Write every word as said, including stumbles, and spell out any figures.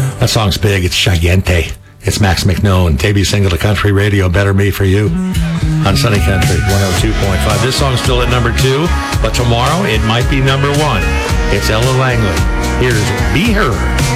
That song's big. It's Gigante. It's Max McNone, debut single to Country Radio, Better Me For You, on Sunny Country, one oh two point five. This song's still at number two, but tomorrow it might be number one. It's Ella Langley. Here's Be Her.